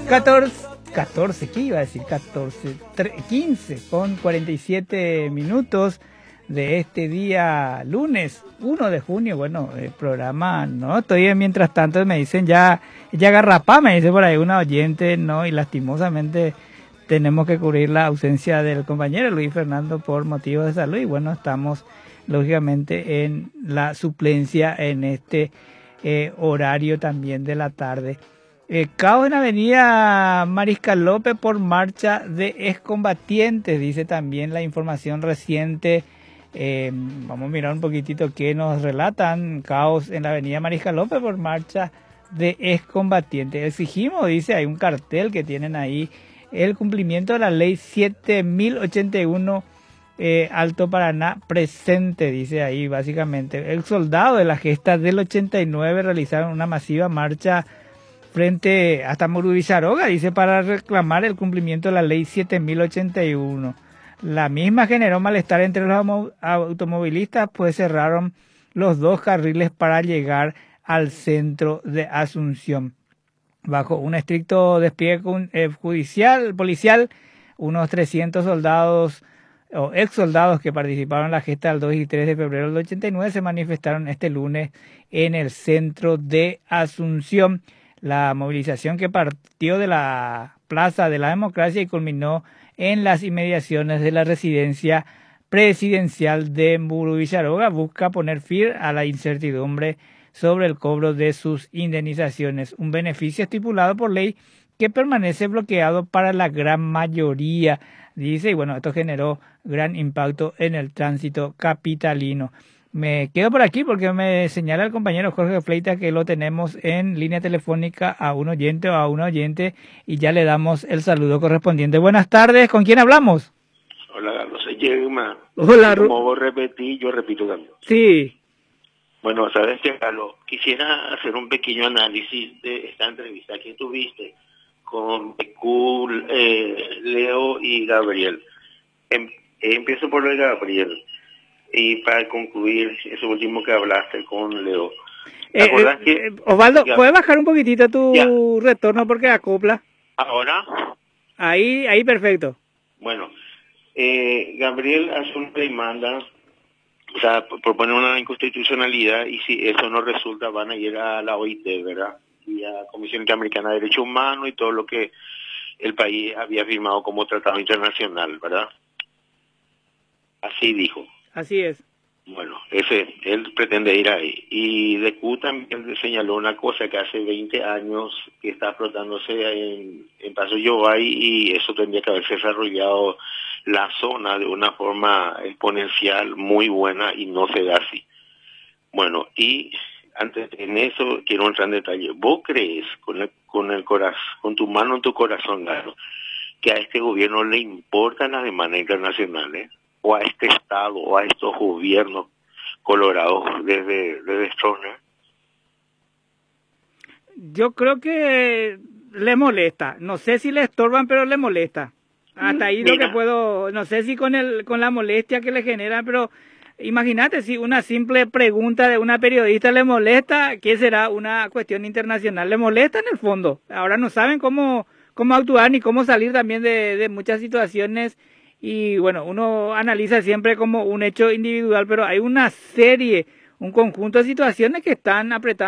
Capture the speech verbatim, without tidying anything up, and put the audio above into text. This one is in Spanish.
catorce, catorce, ¿qué iba a decir? catorce, quince con cuarenta y siete minutos de este día lunes uno de junio. Bueno, el programa, no, estoy mientras tanto me dicen ya, ya garrapá, me dice por ahí una oyente, no, y lastimosamente tenemos que cubrir la ausencia del compañero Luis Fernando por motivos de salud y bueno, estamos lógicamente en la suplencia en este eh, horario también de la tarde. Eh, caos en Avenida Mariscal López por marcha de excombatientes, dice también la información reciente. Eh, vamos a mirar un poquitito qué nos relatan. Caos en la Avenida Mariscal López por marcha de excombatientes. Exigimos, dice, hay un cartel que tienen ahí, el cumplimiento de la ley siete mil ochenta y uno eh, Alto Paraná presente, dice ahí básicamente. El soldado de la gesta del ochenta y nueve realizaron una masiva marcha frente hasta Murubicharoga, dice, para reclamar el cumplimiento de la ley siete mil ochenta y uno. La misma generó malestar entre los automovilistas, pues cerraron los dos carriles para llegar al centro de Asunción. Bajo un estricto despliegue judicial, policial, unos trescientos soldados o ex soldados que participaron en la gesta del dos y tres de febrero del ochenta y nueve se manifestaron este lunes en el centro de Asunción. La movilización que partió de la Plaza de la Democracia y culminó en las inmediaciones de la residencia presidencial de Murubicharoga busca poner fin a la incertidumbre sobre el cobro de sus indemnizaciones, un beneficio estipulado por ley que permanece bloqueado para la gran mayoría, dice, y bueno, esto generó gran impacto en el tránsito capitalino. Me quedo por aquí porque me señala el compañero Jorge Fleitas que lo tenemos en línea telefónica a un oyente o a una oyente y ya le damos el saludo correspondiente. Buenas tardes, ¿con quién hablamos? Hola, Carlos, soy Yegma. Hola, Como vos repetís, yo repito también. Sí. Bueno, sabes que, Carlos, quisiera hacer un pequeño análisis de esta entrevista que tuviste con Becul, eh, Leo y Gabriel. Em, empiezo por lo de Gabriel. Y para concluir, eso último que hablaste con Leo. ¿Te Eh, acuerdas eh, que... eh, Osvaldo, ya. ¿puedes bajar un poquitito tu Ya. retorno porque acopla? ¿Ahora? Ahí, ahí perfecto. Bueno, eh, Gabriel hace una demanda, o sea, propone una inconstitucionalidad y si eso no resulta van a ir a la O I T, ¿verdad? Y a la Comisión Interamericana de Derechos Humanos y todo lo que el país había firmado como tratado internacional, ¿verdad? Así dijo. Así es. Bueno, ese, él pretende ir ahí. Y D Q también señaló una cosa que hace veinte años que está explotándose en, en Paso Yobay y eso tendría que haberse desarrollado la zona de una forma exponencial muy buena y no se da así. Bueno, y antes en eso quiero entrar en detalle. ¿Vos crees con el, con el corazón, con tu mano en tu corazón, Galo, que a este gobierno le importan las demandas internacionales? O a este Estado, o a estos gobiernos colorados desde, desde Stroessner? Yo creo que le molesta. No sé si le estorban, pero le molesta. Hasta ahí Mira. lo que puedo... No sé si con el con la molestia que le generan, pero imagínate si una simple pregunta de una periodista le molesta, ¿qué será una cuestión internacional? Le molesta en el fondo. Ahora no saben cómo, cómo actuar ni cómo salir también de, de muchas situaciones. Y bueno, uno analiza siempre como un hecho individual, pero hay una serie, un conjunto de situaciones que están apretando